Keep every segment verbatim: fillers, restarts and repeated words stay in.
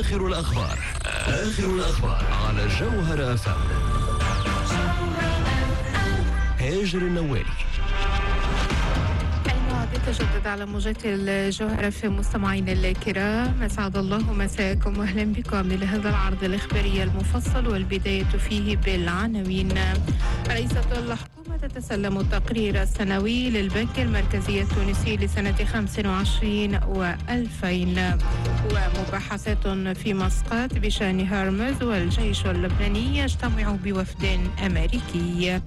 آخر الأخبار آخر الأخبار على جوهر أف أم. هاجر النوالي. تجدد على موجات الجوهر في مستمعينا الكرام، أسعد الله مساءكم وأهلا بكم لهذا العرض الإخباري المفصل، والبداية فيه بالعناوين. رئيسة الحكومة تتسلم التقرير السنوي للبنك المركزي التونسي لسنة خمسة وعشرين وألفين، ومباحثات في مسقط بشأن هرمز، والجيش اللبناني يجتمع بوفد أمريكي.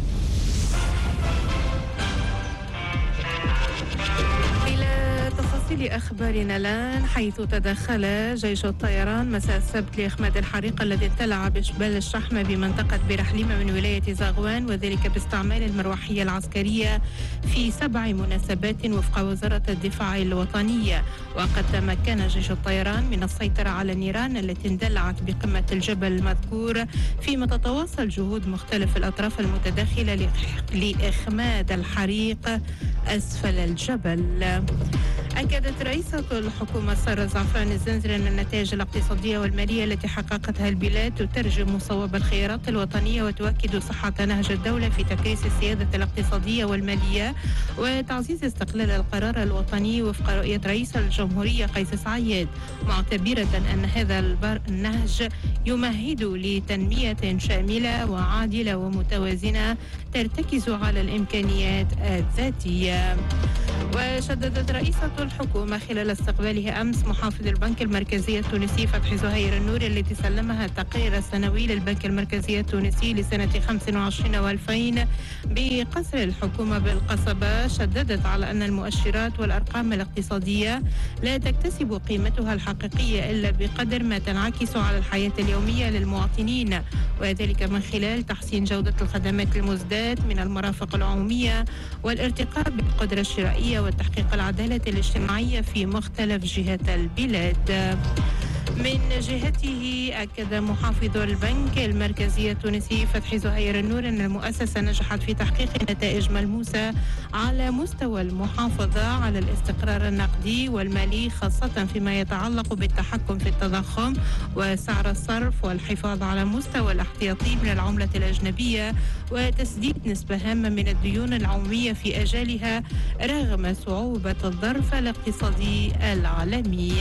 لأخبارنا الآن، حيث تدخل جيش الطيران مساء السبت لإخماد الحريق الذي اندلع بجبال الشحمة بمنطقة برحليمة من ولاية زاغوان، وذلك باستعمال المروحية العسكرية في سبع مناسبات وفق وزارة الدفاع الوطنية. وقد تمكن جيش الطيران من السيطرة على النيران التي اندلعت بقمة الجبل المذكور، فيما تتواصل جهود مختلف الأطراف المتداخلة لإخماد الحريق أسفل الجبل. أكدت رئيسة الحكومة سارة زعفران الزنزري أن النتائج الاقتصادية والمالية التي حققتها البلاد تترجم صواب الخيارات الوطنية، وتؤكد صحة نهج الدولة في تكريس السيادة الاقتصادية والمالية وتعزيز استقلال القرار الوطني وفق رؤية رئيس الجمهورية قيس سعيد، معتبرة أن هذا النهج يمهد لتنمية شاملة وعادلة ومتوازنة ترتكز على الإمكانيات الذاتية. وشددت رئيسة الحكومة خلال استقباله أمس محافظ البنك المركزي التونسي فتحي زهير النور التي سلمها التقرير السنوي للبنك المركزي التونسي لسنة خمسة وعشرين وألفين بقصر الحكومة بالقصبة، شددت على أن المؤشرات والأرقام الاقتصادية لا تكتسب قيمتها الحقيقية إلا بقدر ما تنعكس على الحياة اليومية للمواطنين، وذلك من خلال تحسين جودة الخدمات المزدات من المرافق العمومية والارتقاء بالقدرة الشرائية وتحقيق العدالة الاجتماعية في مختلف جهات البلاد. من جهته أكد محافظ البنك المركزي التونسي فتحي زهير النور أن المؤسسة نجحت في تحقيق نتائج ملموسة على مستوى المحافظة على الاستقرار النقدي والمالي، خاصة فيما يتعلق بالتحكم في التضخم وسعر الصرف والحفاظ على مستوى الاحتياطي من العملة الأجنبية وتسديد نسبة هامة من الديون العمومية في أجالها رغم صعوبة الظرف الاقتصادي العالمي.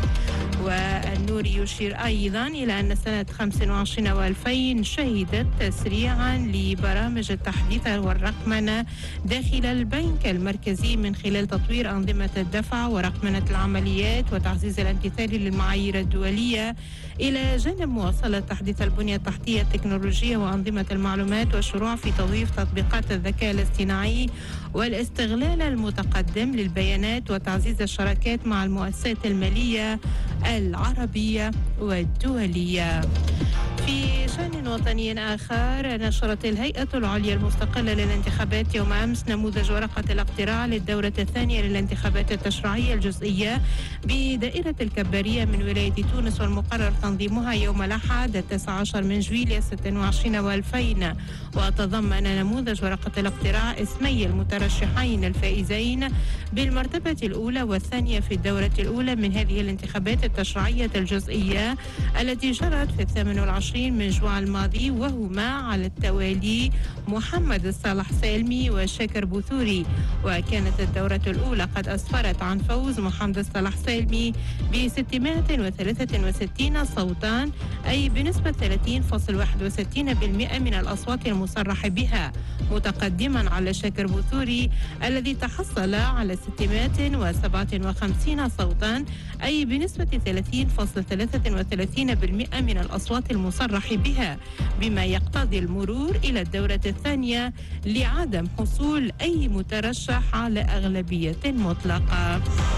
والنور يشير أيضا إلى أن سنة خمسة وعشرين وألفين شهدت تسريعا لبرامج التحديث والرقمنة داخل البنك المركزي من خلال تطوير أنظمة الدفع ورقمنة العمليات وتعزيز الامتثال للمعايير الدولية، إلى جانب مواصلة تحديث البنية التحتية التكنولوجية وأنظمة المعلومات والشروع في توظيف تطبيقات الذكاء الاصطناعي والاستغلال المتقدم للبيانات وتعزيز الشراكات مع المؤسسات المالية العربية والدولية. في شأن وطني آخر، نشرت الهيئة العليا المستقلة للانتخابات يوم أمس نموذج ورقة الاقتراع للدورة الثانية للانتخابات التشريعية الجزئية بدائرة الكبارية من ولاية تونس، والمقرر تنظيمها يوم الأحد التاسع عشر من جويلية ستة وعشرين وألفين، وتضمن نموذج ورقة الاقتراع اسمي المترشحين الفائزين بالمرتبة الأولى والثانية في الدورة الأولى من هذه الانتخابات التشريعية الجزئية التي جرت في الثامن والعشرين من جوع الماضي، وهما على التوالي محمد الصالح سالمي وشاكر بوثوري. وكانت الدورة الأولى قد أسفرت عن فوز محمد الصالح سالمي ب ستمائة وثلاثة وستين صوتا، أي بنسبة ثلاثين فاصلة واحد وستين بالمئة من الأصوات المصرح بها، متقدما على شاكر بوثوري الذي تحصل على ستمائة وسبعة وخمسين صوتا، أي بنسبة ثلاثين فاصلة ثلاثة وثلاثين بالمئة من الأصوات المصرح بها، بما يقتضي المرور إلى الدورة الثانية لعدم حصول أي مترشح على أغلبية مطلقة.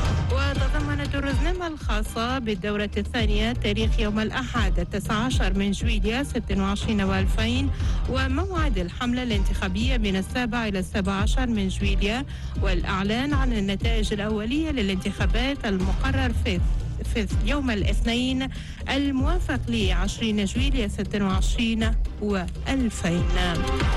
وتضمنت الرزنامة الخاصة بالدورة الثانية تاريخ يوم الأحد التاسع عشر من جويلية ستة وعشرين وألفين وموعد الحملة الانتخابية من السابع إلى السابع عشر من جويلية، والإعلان عن النتائج الأولية للانتخابات المقرر في في يوم الاثنين الموافق ل عشرين جويلية ستة وعشرين وألفين.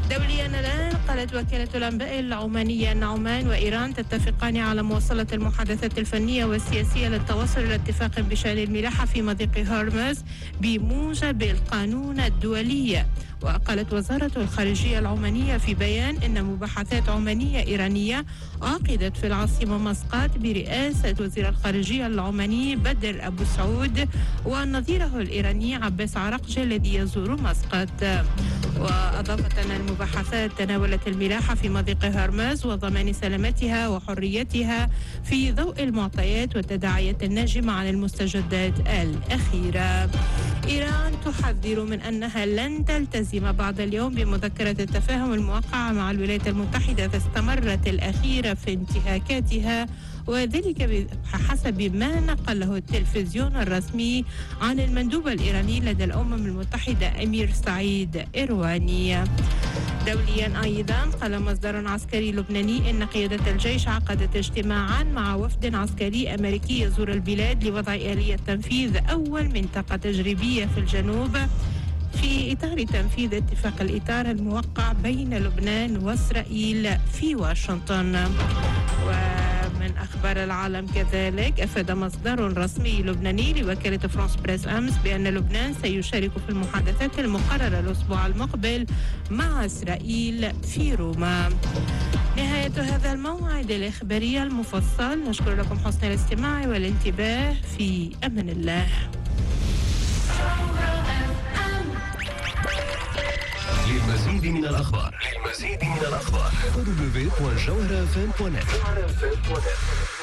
دوليا الآن، قالت وكالة الأنباء العمانية أن عمان وإيران تتفقان على مواصلة المحادثات الفنية والسياسية للتوصل إلى اتفاق بشأن الملاحة في مضيق هرمز بموجب القانون الدولي. وقالت وزارة الخارجية العمانية في بيان إن مباحثات عمانية إيرانية عقدت في العاصمة مسقط برئاسة وزير الخارجية العماني بدر أبو سعود ونظيره الإيراني عباس عراقجي الذي يزور مسقط. وأضافت أن المباحثات تناولت الملاحة في مضيق هرمز وضمان سلامتها وحريتها في ضوء المعطيات والتداعيات الناجمة عن المستجدات الأخيرة. إيران تحذر من أنها لن تلتزم بعد اليوم بمذكرة التفاهم الموقعة مع الولايات المتحدة إذا استمرت الأخيرة في انتهاكاتها، وذلك بحسب ما نقله التلفزيون الرسمي عن المندوب الإيراني لدى الأمم المتحدة أمير سعيد إرواني. دوليا أيضا، قال مصدر عسكري لبناني إن قيادة الجيش عقدت اجتماعا مع وفد عسكري أمريكي يزور البلاد لوضع آلية تنفيذ أول منطقة تجريبية في الجنوب في إطار تنفيذ اتفاق الإطار الموقع بين لبنان وإسرائيل في واشنطن. ومن أخبار العالم كذلك، أفاد مصدر رسمي لبناني لوكالة فرانس بريس أمس بأن لبنان سيشارك في المحادثات المقررة الأسبوع المقبل مع إسرائيل في روما. نهاية هذا الموعد الإخباري المفصل، نشكر لكم حسن الاستماع والانتباه. في أمان الله. للمزيد من الأخبار للمزيد من الأخبار دبليو دبليو دبليو دوت جوهرة إف إم دوت نت.